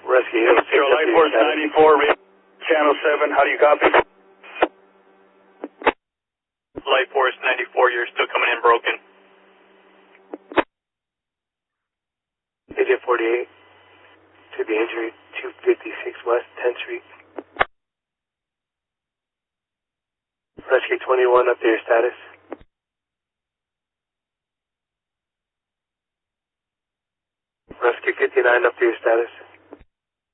Rescue Zero Light Force 94, Channel 7, how do you copy? Light Force 94, you're still coming in broken. AJ 48 to the injury, 256 West 10th Street. Rescue 21, up to your status. Rescue 59, up to your status.